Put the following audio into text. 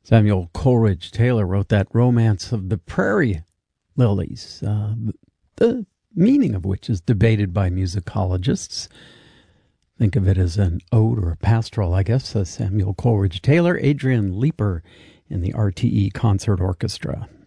Samuel Coleridge Taylor wrote that Romance of the Prairie Lilies, the meaning of which is debated by musicologists. Think of it as an ode or a pastoral, I guess, says Samuel Coleridge Taylor. Adrian Leeper in the RTE Concert Orchestra.